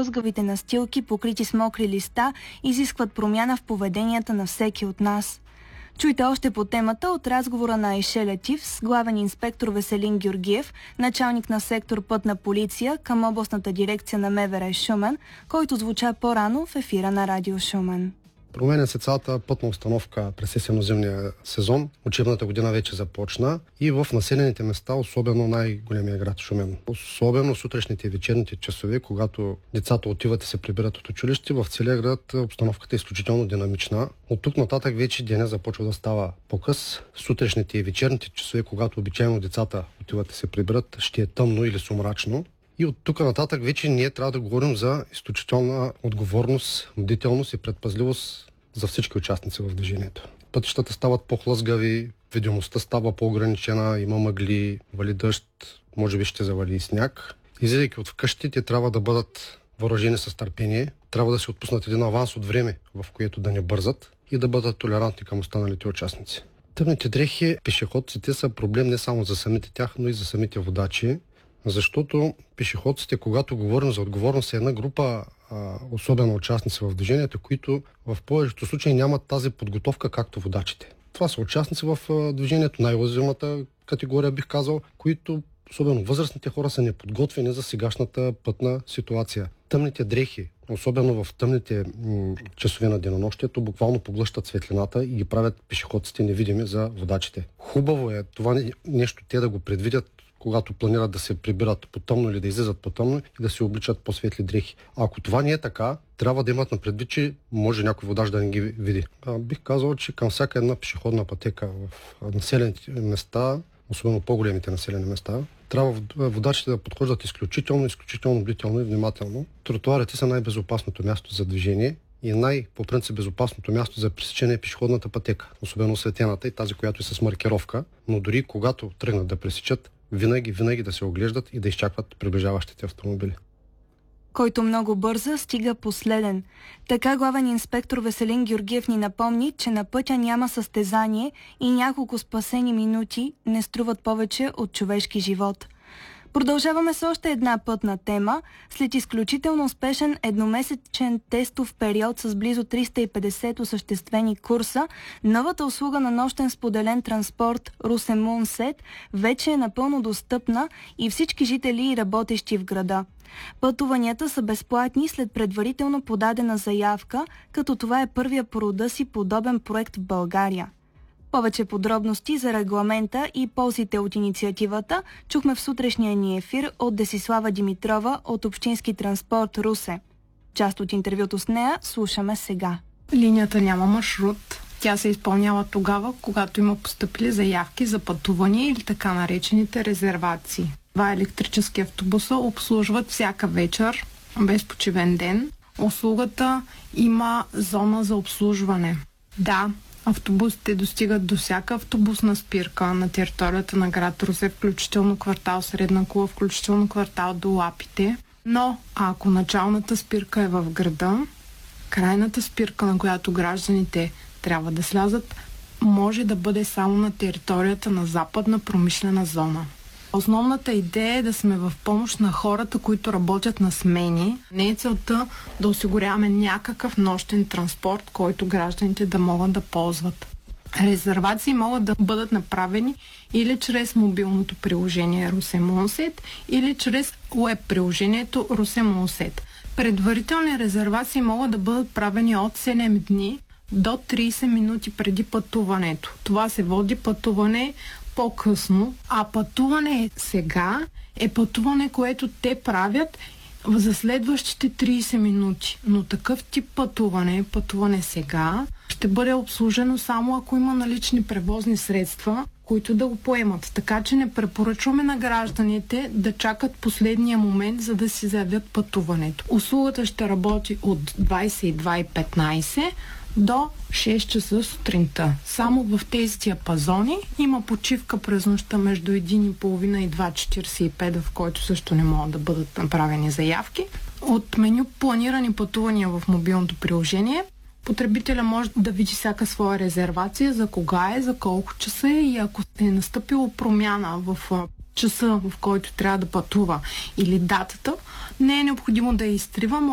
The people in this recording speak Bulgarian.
хлъзгавите настилки, покрити с мокри листа, изискват промяна в поведенията на всеки от нас. Чуйте още по темата от разговора на Айше Летиф с главен инспектор Веселин Георгиев, началник на сектор Пътна полиция към областната дирекция на МВР Шумен, който звуча по-рано в ефира на Радио Шумен. Променя се цялата пътна установка през есенно-зимния сезон. Учебната година вече започна и в населените места, особено най-големия град Шумен. Особено сутрешните и вечерните часове, когато децата отиват и се прибират от училище, в целия град обстановката е изключително динамична. От тук нататък вече деня започва да става по-къс. Сутрешните и вечерните часове, когато обичайно децата отиват и се прибират, ще е тъмно или сумрачно. И от тук нататък вече ние трябва да говорим за изключителна отговорност, бдителност и предпазливост за всички участници в движението. Пътищата стават по-хлъзгави, видимостта става по-ограничена, има мъгли, вали дъжд, може би ще завали и сняг. Излизайки от вкъщи, те трябва да бъдат въоръжени с търпение, трябва да се отпуснат един аванс от време, в което да не бързат и да бъдат толерантни към останалите участници. Тъмните дрехи, пешеходците са проблем не само за самите тях, но и за самите водачи. Защото пешеходците, когато говорим за отговорност, са една група особено участници в движението, които в повечето случаи нямат тази подготовка, както водачите. Това са участници в движението, най-уязвимата категория, бих казал, които, особено възрастните хора, са неподготвени за сегашната пътна ситуация. Тъмните дрехи, особено в тъмните часове на денонощието, буквално поглъщат светлината и ги правят пешеходците невидими за водачите. Хубаво е това нещо те да го предвидят, когато планират да се прибират по-тъмно или да излизат по-тъмно и да се обличат по-светли дрехи. А ако това не е така, трябва да имат на предвид, че може някой водач да не ги види. Бих казал, че към всяка една пешеходна пътека в населените места, особено по-големите населени места, трябва водачите да подхождат изключително бдително и внимателно. Тротуарите са най-безопасното място за движение и по принцип безопасното място за пресичане е пешеходната пътека, особено осветената и тази, която е с маркировка. Но дори когато тръгнат да пресичат, винаги да се оглеждат и да изчакват приближаващите автомобили. Който много бърза, стига последен. Така главен инспектор Веселин Георгиев ни напомни, че на пътя няма състезание и няколко спасени минути не струват повече от човешки живот. Продължаваме с още една пътна тема. След изключително успешен едномесечен тестов период с близо 350 осъществени курса, новата услуга на нощен споделен транспорт Русе Мунсет вече е напълно достъпна и всички жители и работещи в града. Пътуванията са безплатни след предварително подадена заявка, като това е първия по рода си подобен проект в България. Повече подробности за регламента и ползите от инициативата чухме в сутрешния ни ефир от Десислава Димитрова от Общински транспорт Русе. Част от интервюто с нея слушаме сега. Линията няма маршрут. Тя се изпълнява тогава, когато има постъпили заявки за пътувания или така наречените резервации. Два електрически автобуса обслужват всяка вечер, без почивен ден. Услугата има зона за обслужване. Да, автобусите достигат до всяка автобусна спирка на територията на град Русе, включително квартал Средна кула, включително квартал до Лапите. Но ако началната спирка е в града, крайната спирка, на която гражданите трябва да слязат, може да бъде само на територията на западна промишлена зона. Основната идея е да сме в помощ на хората, които работят на смени. Не е целта да осигуряваме някакъв нощен транспорт, който гражданите да могат да ползват. Резервации могат да бъдат направени или чрез мобилното приложение Русе Мунсет, или чрез уеб приложението Русе Мунсет. Предварителни резервации могат да бъдат правени от 7 дни до 30 минути преди пътуването. Това се води пътуване по-късно, а пътуване сега е пътуване, което те правят за следващите 30 минути. Но такъв тип пътуване сега, ще бъде обслужено само ако има налични превозни средства, които да го поемат. Така че не препоръчваме на гражданите да чакат последния момент, за да си заявят пътуването. Услугата ще работи от 22:15 до 6 часа сутринта. Само в тези диапазони има почивка през нощта между 1:30 и 2:45, в който също не могат да бъдат направени заявки. От меню планирани пътувания в мобилното приложение потребителя може да види всяка своя резервация, за кога е, за колко часа е и ако е настъпило промяна в часа, в който трябва да пътува или датата, не е необходимо да я изтрива.